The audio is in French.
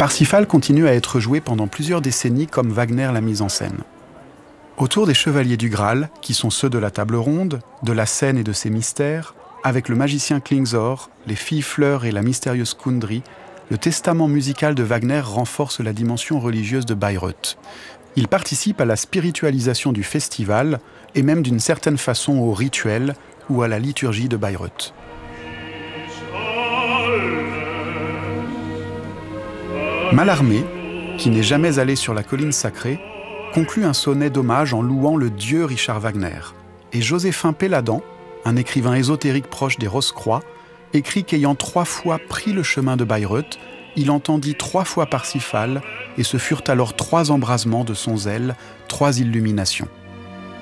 Parsifal continue à être joué pendant plusieurs décennies comme Wagner l'a mise en scène. Autour des chevaliers du Graal, qui sont ceux de la table ronde, de la scène et de ses mystères, avec le magicien Klingzor, les filles fleurs et la mystérieuse Kundry, le testament musical de Wagner renforce la dimension religieuse de Bayreuth. Il participe à la spiritualisation du festival et même d'une certaine façon au rituel ou à la liturgie de Bayreuth. Mallarmé, qui n'est jamais allé sur la colline sacrée, conclut un sonnet d'hommage en louant le dieu Richard Wagner. Et Joséphin Péladan, un écrivain ésotérique proche des Rose-Croix, écrit qu'ayant 3 fois pris le chemin de Bayreuth, il entendit 3 fois Parsifal, et ce furent alors 3 embrasements de son zèle, 3 illuminations.